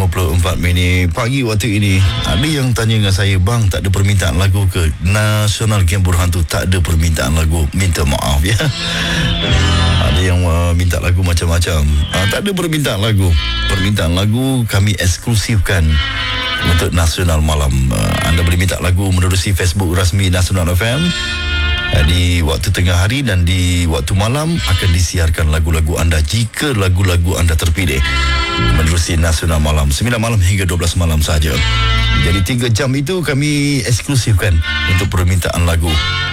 7.24 pagi waktu ini. Ada yang tanya dengan saya, bang, tak ada permintaan lagu ke? Nasional Game Berhantu tak ada permintaan lagu, minta maaf ya. Ada yang minta lagu macam-macam. Tak ada permintaan lagu. Permintaan lagu kami eksklusifkan untuk Nasional Malam. Anda boleh minta lagu menerusi Facebook rasmi Nasional FM. Di waktu tengah hari dan di waktu malam akan disiarkan lagu-lagu anda jika lagu-lagu anda terpilih menerusi Nasional Malam 9 malam hingga 12 malam saja. Jadi 3 jam itu kami eksklusifkan untuk permintaan lagu.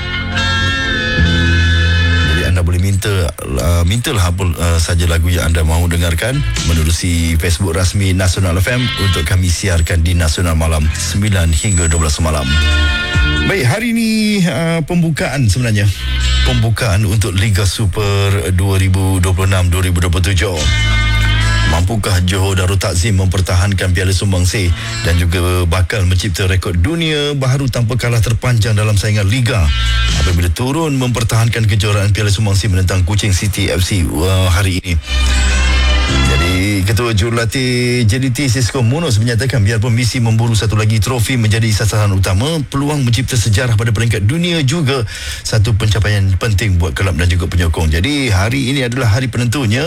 Jadi anda boleh mintalah apa saja lagu yang anda mahu dengarkan menerusi Facebook rasmi Nasional FM untuk kami siarkan di Nasional Malam 9 hingga 12 malam. Baik, hari ini pembukaan sebenarnya. Pembukaan untuk Liga Super 2026-2027. Mampukah Johor Darul Takzim mempertahankan Piala Sumbangsih dan juga bakal mencipta rekod dunia baru tanpa kalah terpanjang dalam saingan Liga apabila turun mempertahankan kejuaraan Piala Sumbangsih menentang Kuching City FC hari ini. Jadi Ketua Jurulatih JDT Cisco Munoz menyatakan biarpun misi memburu satu lagi trofi menjadi sasaran utama, peluang mencipta sejarah pada peringkat dunia juga satu pencapaian penting buat kelab dan juga penyokong. Jadi hari ini adalah hari penentunya,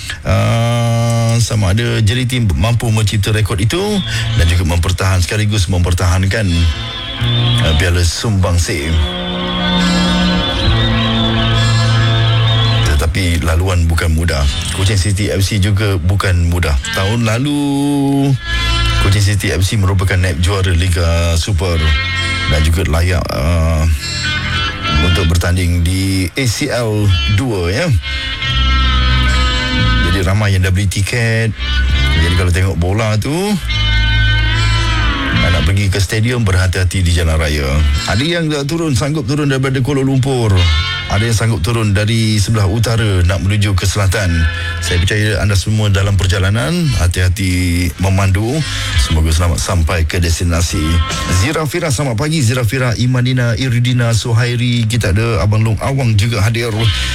sama ada JDT mampu mencipta rekod itu dan juga sekaligus mempertahankan Piala Sumbangsih. Tapi laluan bukan mudah. Kuching City FC juga bukan mudah. Tahun lalu Kuching City FC merupakan naib juara Liga Super dan juga layak untuk bertanding di ACL 2 ya. Jadi ramai yang dah beli tiket. Jadi kalau tengok bola tu, nak pergi ke stadium, berhati-hati di jalan raya. Ada yang dah sanggup turun daripada Kuala Lumpur. Ada yang sanggup turun dari sebelah utara nak menuju ke selatan. Saya percaya anda semua dalam perjalanan, hati-hati memandu. Semoga selamat sampai ke destinasi. Zirafira, selamat pagi Zirafira, Imanina, Iridina, Suhairi. Kita ada Abang Long Awang juga hadir.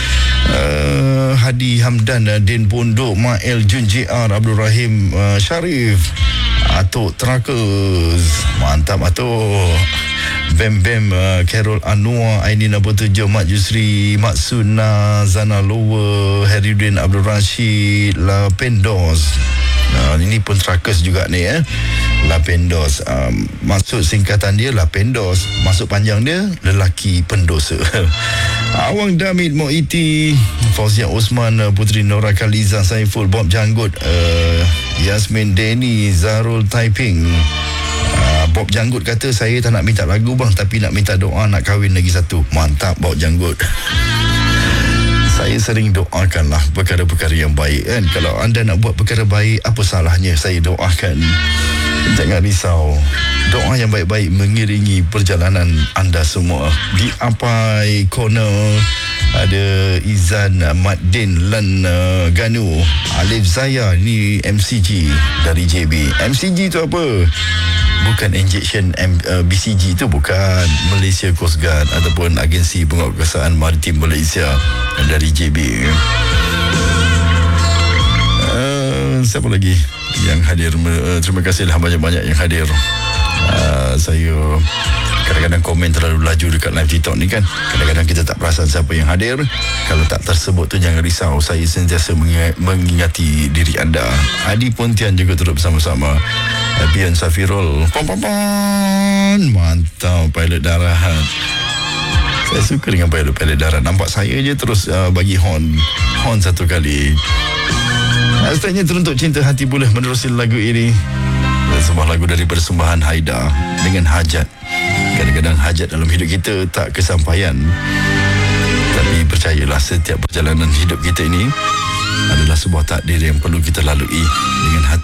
Hadi Hamdan, Din Pondok, Mael Jun JR, Abdul Rahim, Syarif, Atuk Terakus. Mantap Atuk. Bem Carol Anwar, Ainina Botojo, Mat Yusri, Mat Suna, Zana Lower, Herudin Abdul Rashid, Lapendos. Ini pun Terakus juga ni Lapendos. Maksud singkatan dia Lapendos, masuk panjang dia lelaki pendosa. Awang Damit, Moiti, Fauziah Osman, Putri Nora Khaliza, Saiful, Bob Janggut, Yasmin Denny, Zarul Taiping. Bob Janggut kata, saya tak nak minta lagu bang, tapi nak minta doa nak kahwin lagi satu. Mantap Bob Janggut. Saya sering doakanlah perkara-perkara yang baik kan. Kalau anda nak buat perkara baik, apa salahnya saya doakan. Jangan risau. Doa yang baik-baik mengiringi perjalanan anda semua. Di Apai Corner ada Izan, Maddin, Lan, Ganu, Alif Zaya. Ni MCG dari JB. MCG tu apa? Bukan injection BCG tu, bukan. Malaysia Coast Guard ataupun Agensi Penguatkuasaan Maritim Malaysia dari JB. Siapa lagi yang hadir? Terima kasihlah banyak-banyak yang hadir. Saya kadang-kadang komen terlalu laju dekat live TikTok ni kan. Kadang-kadang kita tak perasan siapa yang hadir. Kalau tak tersebut tu jangan risau. Saya sentiasa mengingati diri anda. Adi Pontian juga turut bersama-sama. Bian Safirul. Mantap pilot darat. Saya suka dengan pilot darat. Nampak saya je terus bagi horn satu kali. Hashtagnya teruntuk cinta hati boleh menerusi lagu ini. Sebuah lagu dari persembahan Haida dengan hajat. Kadang-kadang hajat dalam hidup kita tak kesampaian. Tapi percayalah, setiap perjalanan hidup kita ini adalah sebuah takdir yang perlu kita lalui dengan hati